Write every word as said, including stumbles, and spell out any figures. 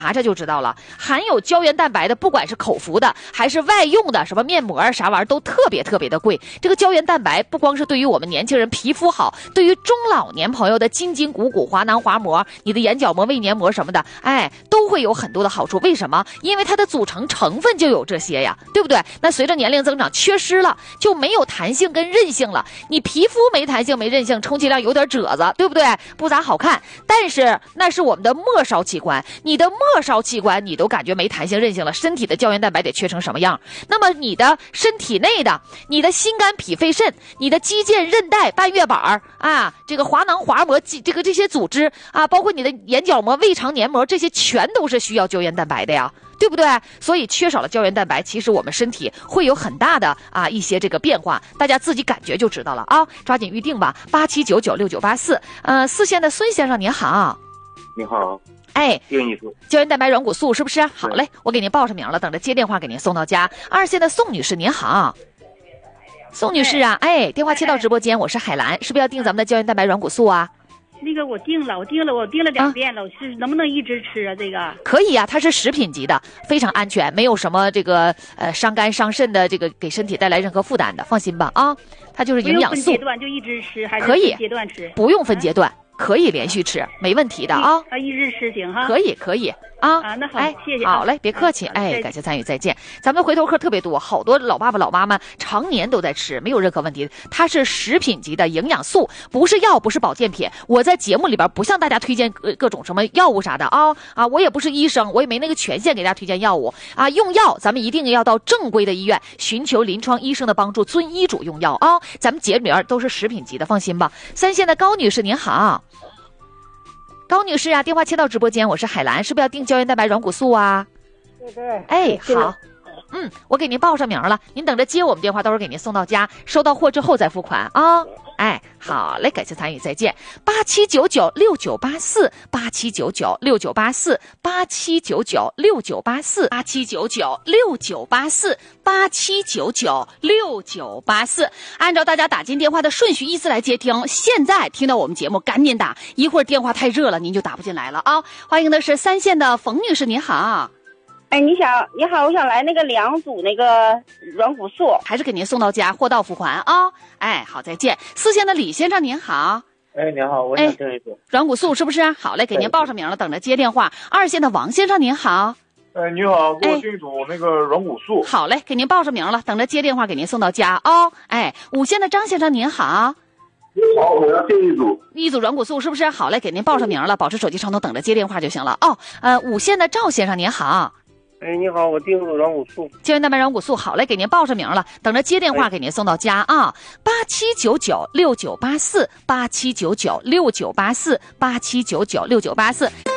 查查就知道了，含有胶原蛋白的，不管是口服的还是外用的，什么面膜啥玩意儿都特别特别的贵。这个胶原蛋白不光是对于我们年轻人皮肤好，对于中老年朋友的筋筋骨骨、滑囊滑膜、你的眼角膜、胃黏膜什么的，哎，都会有很多的好处。为什么？因为它的组成成分就有这些呀，对不对？那随着年龄增长缺失了，就没有弹性跟韧性了。你皮肤没弹性没韧性，充其量有点褶子，对不对？不咋好看。但是那是我们的末梢器官，你的末梢器官你都感觉没弹性韧性了，身体的胶原蛋白得缺成什么样？那么你的身体内的，你的心肝脾肺肾，你的肌腱韧带半月板啊，这个滑囊滑膜，这个这些组织啊，包括你的眼角膜、胃肠黏膜，这些全都是需要胶原蛋白的呀，对不对？所以缺少了胶原蛋白，其实我们身体会有很大的啊一些这个变化，大家自己感觉就知道了啊，抓紧预定吧，八七九九六九八四。呃，四线的孙先生您好。 你好。 哎， 丁医生， 胶原蛋白软骨素是不是？好嘞，我给您报上名了，等着接电话给您送到家。二线的宋女士您好。宋女士啊，哎，电话切到直播间，我是海兰，是不是要订咱们的胶原蛋白软骨素啊？ 那个我订了，我订了，我订了两遍了，啊、是能不能一直吃啊？这个可以啊，它是食品级的，非常安全，没有什么这个呃伤肝伤肾的，这个给身体带来任何负担的，放心吧啊，它就是营养素。 不用分阶段就一直吃，还是可以阶段吃？ 不用分阶段。啊可以连续吃，没问题的啊！ 啊，一日吃行哈。 可以，可以啊！ 啊，那好， 哎、 谢谢、 啊。好嘞，别客气， 啊、 哎，感谢参与，再见。咱们的回头客特别多，好多老爸爸、老妈妈常年都在吃，没有任何问题。它是食品级的营养素，不是药，不是保健品。我在节目里边不向大家推荐各各种什么药物啥的啊啊！我也不是医生，我也没那个权限给大家推荐药物啊。用药咱们一定要到正规的医院，寻求临床医生的帮助，遵医嘱用药啊。咱们节目都是食品级的，放心吧。三线的高女士您好。高女士啊，电话切到直播间，我是海兰，是不是要订胶原蛋白软骨素啊？ 对对。 哎，好，嗯，我给您报上名了，您等着接我们电话，到时候给您送到家，收到货之后再付款啊。哎，好嘞，感谢参与，再见。八七九九六九八四，八七九九六九八四，八七九九六九八四，八七九九六九八四，八七九九六九八四。按照大家打进电话的顺序依次来接听。现在听到我们节目赶紧打，一会儿电话太热了您就打不进来了啊。欢迎的是三线的冯女士，您好。 哎，你想你好，我想来那个两组那个软骨素， 还是给您送到家，货到付款啊！哎，好，再见。四线的李先生您好。 哎，您好，我想订一组、哎、 软骨素是不是？好嘞，给您报上名了，等着接电话。二线的王先生您好。 哎，你好，给我订一组那个软骨素、 哎。好嘞，给您报上名了，等着接电话给您送到家啊、哦！哎，五线的张先生您好。 你好，我要订一组一组软骨素是不是？好嘞，给您报上名了，保持手机畅通，等着接电话就行了哦。呃，五线的赵先生您好。 哎，你好，我订了软骨素， 胶原蛋白软骨素，好嘞，给您报上名了，等着接电话给您送到家啊。八七九九六九八四，八七九九六九八四，八七九九六九八四。